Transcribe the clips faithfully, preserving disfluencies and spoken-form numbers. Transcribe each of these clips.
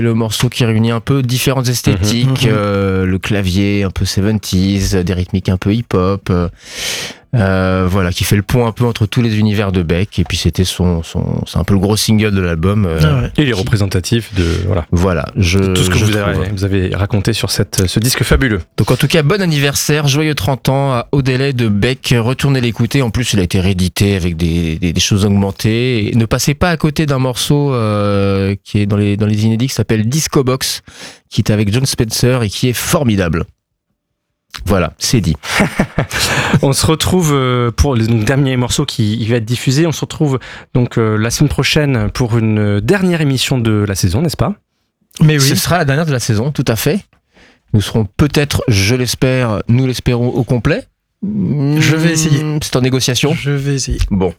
Le morceau qui réunit un peu différentes esthétiques, mmh, mmh. Euh, le clavier un peu soixante-dix, des rythmiques un peu hip-hop, euh, euh, voilà, qui fait le pont un peu entre tous les univers de Beck. Et puis c'était son, son c'est un peu le gros single de l'album. Euh, ah ouais. Et il est représentatif de voilà. Voilà, je, tout ce que je vous avez, vous avez raconté sur cette, ce disque fabuleux. Donc en tout cas, bon anniversaire, joyeux trente ans à Odelay de Beck. Retournez l'écouter. En plus, il a été réédité avec des, des, des choses augmentées. Et ne passez pas à côté d'un morceau euh, qui est dans les dans les inédits, qui s'appelle Disco Box, qui est avec John Spencer et qui est formidable. Voilà, c'est dit. On se retrouve pour le dernier morceau qui va être diffusé. On se retrouve donc la semaine prochaine pour une dernière émission de la saison, n'est-ce pas ? Mais oui. Ce sera la dernière de la saison, tout à fait. Nous serons peut-être, je l'espère, nous l'espérons au complet. Je vais essayer. C'est en négociation. Je vais essayer. Bon.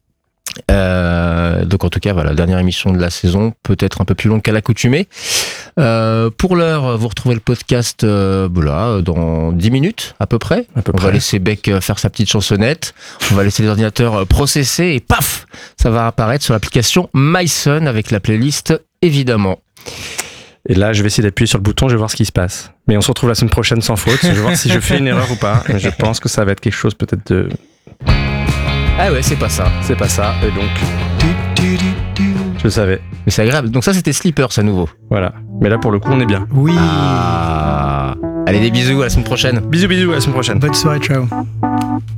Euh, donc en tout cas voilà, dernière émission de la saison, peut-être un peu plus longue qu'à l'accoutumée. Euh, pour l'heure, vous retrouvez le podcast euh, voilà, dans dix minutes à peu près. À peu on près. va laisser Beck faire sa petite chansonnette, on va laisser les ordinateurs processer et paf, ça va apparaître sur l'application MySun avec la playlist évidemment. Et là, je vais essayer d'appuyer sur le bouton, je vais voir ce qui se passe. Mais on se retrouve la semaine prochaine sans faute. Je vais voir si je fais une erreur ou pas. Je pense que ça va être quelque chose peut-être de... Ah ouais, c'est pas ça. C'est pas ça, et donc... Je le savais. Mais c'est agréable. Donc ça, c'était Sleepers à nouveau. Voilà. Mais là, pour le coup, on est bien. Oui. Ah. Allez, des bisous, à la semaine prochaine. Bisous, bisous, à la semaine prochaine. Bonne soirée, ciao.